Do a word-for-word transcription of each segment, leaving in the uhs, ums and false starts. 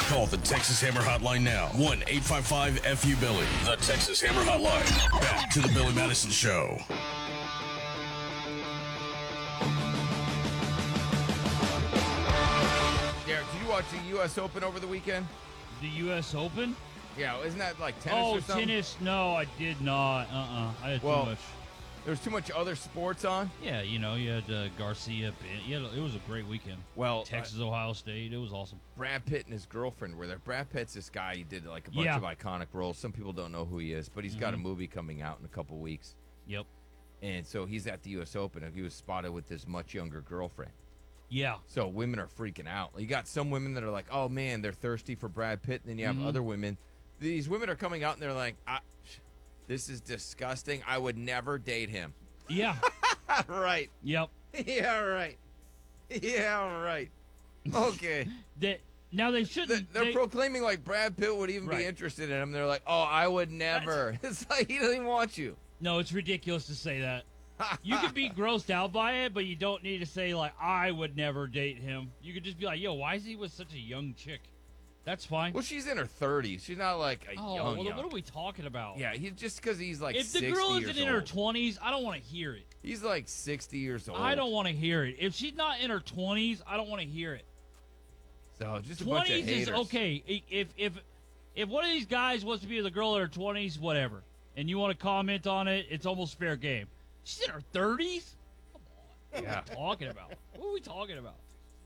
Call the Texas Hammer Hotline now. one eight five five F U Billy. The Texas Hammer Hotline. Back to the Billy Madison Show. Derek, did you watch the U S Open over the weekend? The U S Open? Yeah, isn't that like tennis oh, or something? tennis? No, I did not. Uh-uh. I had Well, too much. There was too much other sports on. Yeah, you know, you had uh, Garcia. Yeah, it was a great weekend. Well, Texas, uh, Ohio State. It was awesome. Brad Pitt and his girlfriend were there. Brad Pitt's this guy. He did like a bunch Yeah. of iconic roles. Some people don't know who he is, but he's got a Mhm. movie coming out in a couple weeks. Yep. And so he's at the U S Open, and he was spotted with this much younger girlfriend. Yeah. So women are freaking out. You got some women that are like, oh, man, they're thirsty for Brad Pitt. And then you have Mhm. other women. These women are coming out, and they're like, I, this is disgusting. I would never date him. Yeah. Right. Yep. Yeah, right. Yeah, right. Okay. That now they They- shouldn't. They're they- proclaiming like Brad Pitt would even Right. be interested in him. They're like, oh, I would never. It's like he doesn't even want you. no, it's ridiculous to say that. You could be grossed out by it, but you don't need to say like I would never date him. You could just be like, yo, why is he with such a young chick? That's fine. Well, she's in her thirties. She's not like a oh, young, well, young. what are we talking about? Yeah, he just because he's like if the sixty girl years isn't in old. her twenties, I don't want to hear it. He's like sixty years old. I don't want to hear it. If she's not in her twenties, I don't want to hear it. So just a bunch of Twenties is haters. okay. I- If if if one of these guys wants to be with a girl in her twenties, whatever, and you want to comment on it, it's almost fair game. She's in her thirties. Come on. Yeah. What are we talking about? What are we talking about?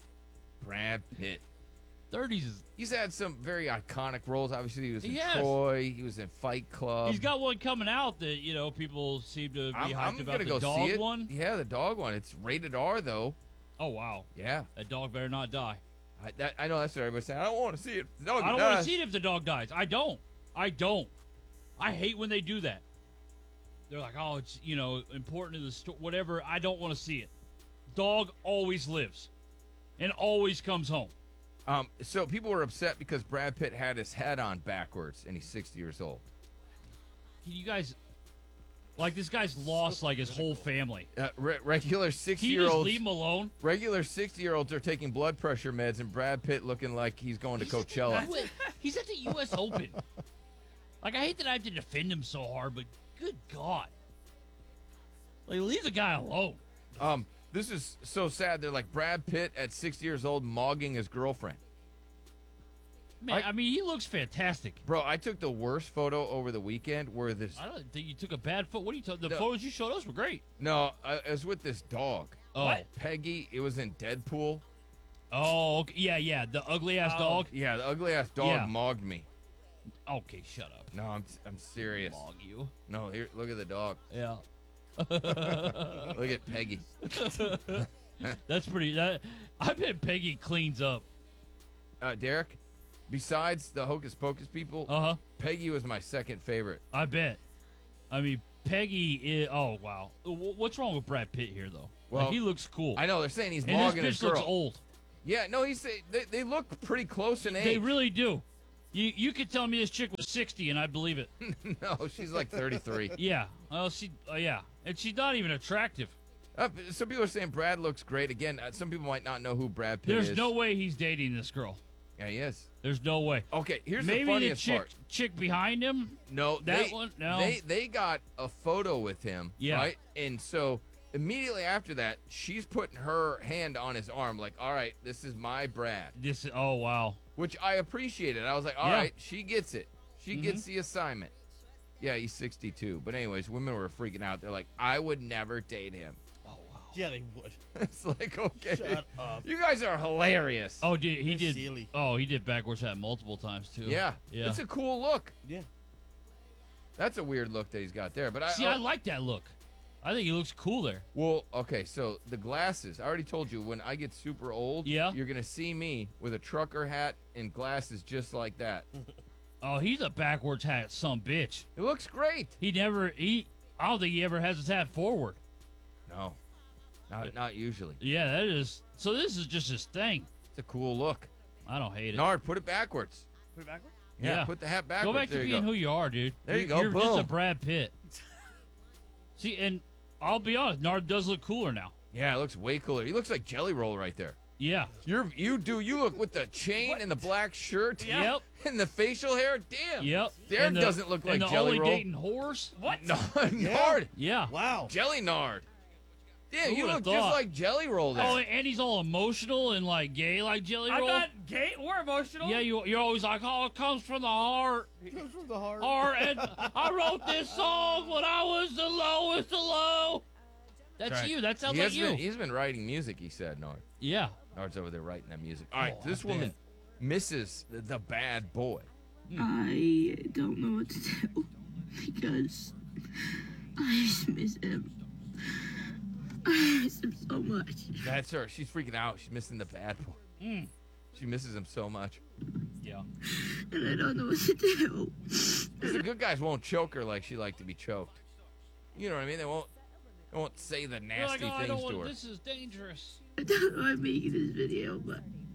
Brad Pitt. Thirties is. He's had some very iconic roles. Obviously, he was in He has. Troy. He was in Fight Club. He's got one coming out that you know people seem to be I'm, hyped I'm about. gonna The go dog see it. one. Yeah, the dog one. It's rated R though. Oh wow, Yeah, that dog better not die. I, that, I know that's what everybody's saying. I don't want to see it. The dog I don't dies. want to see it if the dog dies. I don't. I don't. I hate when they do that. They're like, oh, it's you know important to the story, whatever. I don't want to see it. Dog always lives, and always comes home. Um, so people were upset because Brad Pitt had his hat on backwards, and he's sixty years old. You guys, like this guy's lost like his whole family. Uh, re- regular Can you just sixty-year-olds, leave him alone? regular sixty-year-olds are taking blood pressure meds, and Brad Pitt looking like he's going to Coachella. He's at the U S Open. Like I hate that I have to defend him so hard, but good God, like leave the guy alone. Um, this is so sad. They're like Brad Pitt at sixty years old mogging his girlfriend. Man, I- I, mean, he looks fantastic. Bro, I took the worst photo over the weekend where this. I don't think you took a bad foot. What are you talking? The No. photos you showed us were great. No, I, it was with this dog. Oh, Peggy. It was in Deadpool. oh, okay. yeah, yeah. The ugly ass dog. Yeah, the ugly ass dog Yeah. mogged me. Okay, shut up. No, I'm I'm serious. Log you. No, here, look at the dog. Yeah. Look at Peggy. That's pretty. That I bet Peggy cleans up. Uh, Derek, besides the Hocus Pocus people, Uh huh. Peggy was my second favorite. I bet. I mean, Peggy is. Oh wow. Wh- What's wrong with Brad Pitt here though? Well, like, he looks cool. I know they're saying he's and mogging this his bitch girl. looks old. Yeah, no, he's they, they look pretty close in age. They really do. You you could tell me this chick was sixty and I'd believe it. No, she's like thirty-three. Yeah. Well, she. Uh, yeah. And she's not even attractive. Uh, some people are saying Brad looks great. Again, uh, some people might not know who Brad Pitt There's is. no way he's dating this girl. Yeah, he is. There's no way. Okay, here's Maybe the the funniest chick part. chick behind him. No, that they, one? No. They they got a photo with him. Yeah. Right, and so immediately after that, she's putting her hand on his arm, like, "All right, this is my Brad," This. Oh wow. which I appreciated. I was like, "All Yeah. right, she gets it. She Mhm. gets the assignment." Yeah, he's sixty-two. But anyways, women were freaking out. They're like, "I would never date him." Oh wow. Yeah, they would. It's like, okay, Shut up. you guys are hilarious. Oh, did he You're did? silly. Oh, he did backwards hat multiple times too. yeah, Yeah. it's a cool look. Yeah. That's a weird look that he's got there. But I See, oh, I like that look. I think he looks cool there. Well, okay, so the glasses. I already told you, when I get super old, Yeah. you're going to see me with a trucker hat and glasses just like that. Oh, he's a backwards hat, some bitch. It looks great. He never he. I don't think he ever has his hat forward. No, not, not usually. Yeah, that is. So this is just his thing. It's a cool look. I don't hate it. Nard, put it backwards. Put it backward? Yeah, Yeah. put the hat backwards. Go back to there you being go. who you are, dude. There you You're- go, You're just a boom. Brad Pitt. See, and I'll be honest, Nard does look cooler now. Yeah, it looks way cooler. He looks like Jelly Roll right there. Yeah. You're you do you look with the chain and the black shirt. Yep. And the facial hair. Damn. Yep. Derek And the- doesn't look like and the Jelly only Roll. dating horse. What? No, Nard. Yeah. Wow. Jelly Nard. Damn, Who you would've look just thought? like Jelly Roll there. Oh, and he's all emotional and like gay, like Jelly I'm Roll. not gay or emotional. Yeah, you, you're always like, oh, it comes from the heart. Comes from the heart. Heart, and I wrote this song when I was the lowest of low. That's right. you. That sounds he like has you. Been, he's been writing music, he said, Nard. Yeah. Nard's over there writing that music. All right, Oh, I this woman bet. misses the, the bad boy. I don't know what to do because I just miss him. I miss him so much. That's her. She's freaking out. She's missing the bad boy. Mm. She misses him so much. Yeah. And I don't know what to do. 'Cause the good guys won't choke her like she liked to be choked. You know what I mean? They won't. They won't say the You're nasty like, oh, I things don't to want, her. this is dangerous. I don't know I'm making this video, but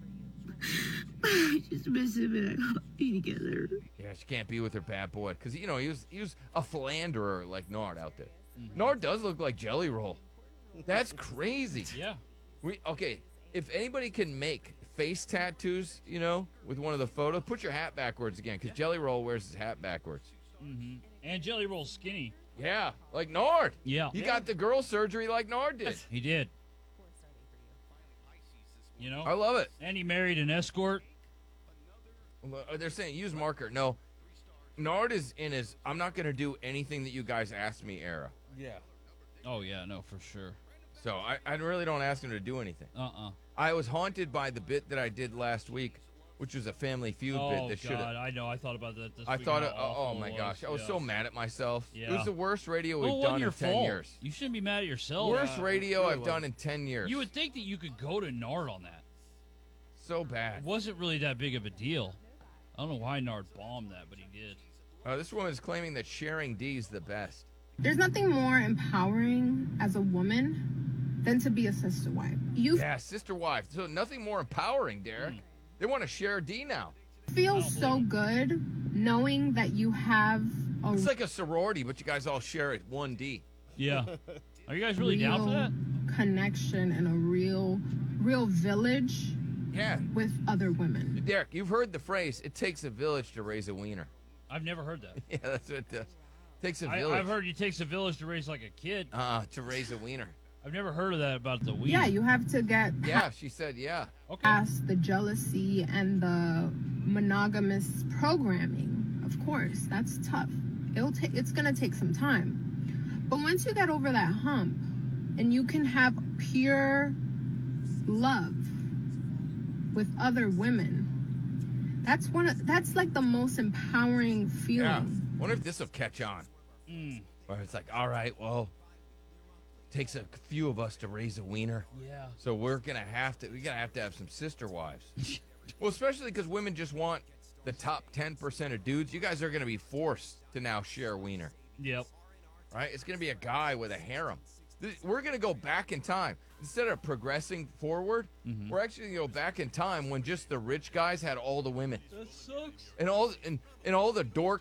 I just miss him and I gotta be together. Yeah, she can't be with her bad boy because you know he was he was a philanderer like Nard out there. Mm-hmm. Nard does look like Jelly Roll. That's crazy. Yeah. We okay. If anybody can make face tattoos, you know, with one of the photos, put your hat backwards again because Jelly Roll wears his hat backwards. Mm-hmm. And Jelly Roll's skinny. Yeah, like Nard. Yeah. He got the girl surgery like Nard did. He did. You know? I love it. And he married an escort. Well, they're saying use marker. No, Nard is in his I'm not gonna do anything that you guys asked me era. Yeah. Oh, yeah, no, for sure. So I, I really don't ask him to do anything. Uh-uh. I was haunted by the bit that I did last week, which was a Family Feud Oh, bit that should God, have. I know. I thought about that this I week, thought, how it, oh, oh awful my it gosh, I was yeah. so mad at myself. It Yeah. was the worst radio Well, we've it wasn't done your in ten fault. years. You shouldn't be mad at yourself. Worst Uh, radio really I've done in ten years. You would think that you could go to Nard on that. So bad. It wasn't really that big of a deal. I don't know why Nard bombed that, but he did. Uh, this woman is claiming that sharing D is the best. There's nothing more empowering as a woman than to be a sister wife. You Yeah, sister wife. So nothing more empowering, Derek. Mm. They want to share D now. feel I don't so believe good knowing that you have a It's like a sorority, but you guys all share it one D. Yeah. Are you guys really down for real that? connection and a real, real village Yeah. with other women. Derek, you've heard the phrase, it takes a village to raise a wiener. I've never heard that. Yeah, that's what it does. Takes a I, village I've heard it takes a village to raise like a kid. uh, to raise a wiener. I've never heard of that about the weed. Yeah, you have to get Yeah, she said yeah. Okay. past the jealousy and the monogamous programming. Of course, that's tough. It'll take. It's gonna take some time, but once you get over that hump, and you can have pure love with other women, that's one. Of, that's like the most empowering feeling. Yeah. Wonder if this will catch on. Mm, Where it's like, all right, well, takes a few of us to raise a wiener. yeah. So we're gonna have to. We gotta have to have some sister wives. Well, especially because women just want the top ten percent of dudes. You guys are gonna be forced to now share a wiener, Yep. right? It's gonna be a guy with a harem. Th- We're gonna go back in time instead of progressing forward. Mm-hmm. We're actually gonna go back in time when just the rich guys had all the women, That sucks. and all and and all the dork